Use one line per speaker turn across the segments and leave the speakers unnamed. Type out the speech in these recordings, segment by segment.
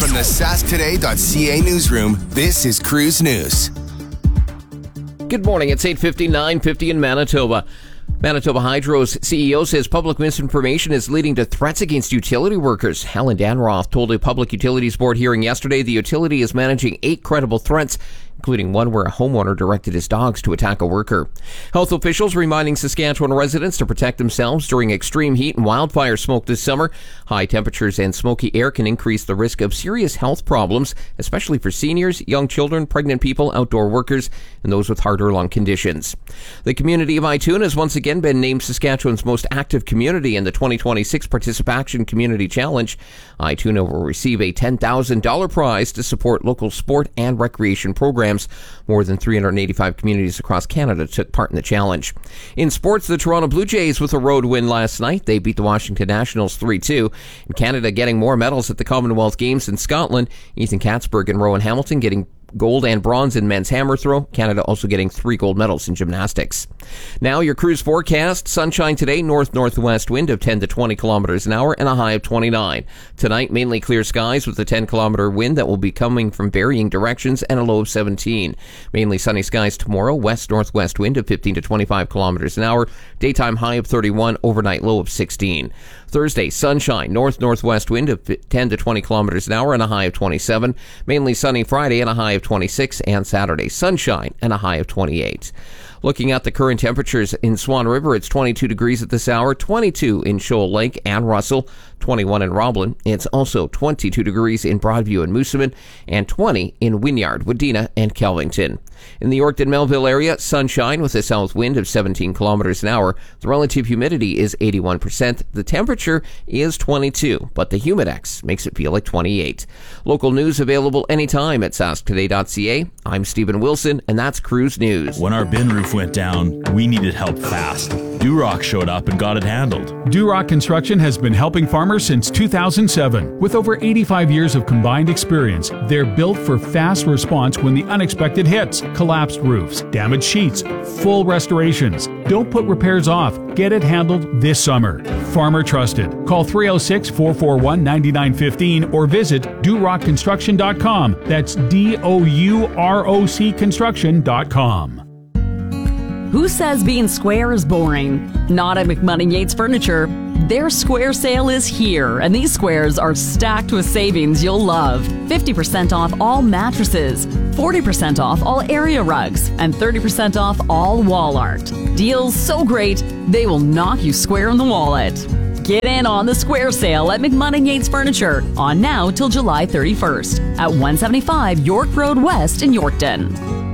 From the sasktoday.ca newsroom, this is Cruise News.
Good morning. It's 8:50, 9:50 in Manitoba. Manitoba Hydro's CEO says public misinformation is leading to threats against utility workers. Helen Danroth told a Public Utilities Board hearing yesterday the utility is managing 8 credible threats, including one where a homeowner directed his dogs to attack a worker. Health officials reminding Saskatchewan residents to protect themselves during extreme heat and wildfire smoke this summer. High temperatures and smoky air can increase the risk of serious health problems, especially for seniors, young children, pregnant people, outdoor workers, and those with heart or lung conditions. The community of Ituna has once again been named Saskatchewan's most active community in the 2026 Participation Community Challenge. Ituna will receive a $10,000 prize to support local sport and recreation programs. More than 385 communities across Canada took part in the challenge. In sports, the Toronto Blue Jays with a road win last night. They beat the Washington Nationals 3-2. In Canada, getting more medals at the Commonwealth Games in Scotland. Ethan Katzberg and Rowan Hamilton getting gold and bronze in men's hammer throw. Canada also getting 3 gold medals in gymnastics. Now your cruise forecast. Sunshine today, north-northwest wind of 10 to 20 kilometers an hour and a high of 29. Tonight, mainly clear skies with a 10-kilometer wind that will be coming from varying directions and a low of 17. Mainly sunny skies tomorrow, west-northwest wind of 15 to 25 kilometers an hour. Daytime high of 31, overnight low of 16. Thursday, sunshine, north-northwest wind of 10 to 20 kilometers an hour and a high of 27. Mainly sunny Friday and a high of 26, and Saturday, sunshine and a high of 28. Looking at the current temperatures in Swan River, it's 22 degrees at this hour, 22 in Shoal Lake and Russell, 21 in Roblin. It's also 22 degrees in Broadview and Moosomin, and 20 in Wynyard, Wadena, and Kelvington. In the Yorkton-Melville area, sunshine with a south wind of 17 kilometers an hour. The relative humidity is 81%. The temperature is 22, but the humidex makes it feel like 28. Local news available anytime at sasktoday.ca. I'm Stephen Wilson, and that's Cruise News.
When our bin roof went down, we needed help fast. Durock showed up and got it handled.
Durock Construction has been helping farmers since 2007. With over 85 years of combined experience, they're built for fast response when the unexpected hits. Collapsed roofs, damaged sheets, full restorations. Don't put repairs off. Get it handled this summer. Farmer trusted. Call 306-441-9915 or visit durockconstruction.com. That's DOUROC construction.com.
Who says being square is boring? Not at McMoney Yates Furniture. Their square sale is here, and these squares are stacked with savings you'll love. 50% off all mattresses, 40% off all area rugs, and 30% off all wall art. Deals so great, they will knock you square in the wallet. Get in on the square sale at McMoney Yates Furniture, on now till July 31st at 175 York Road West in Yorkton.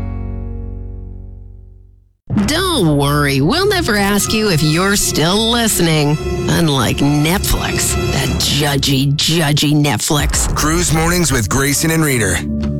Don't worry, we'll never ask you if you're still listening. Unlike Netflix, that judgy Netflix.
Cruise Mornings with Grayson and Reader.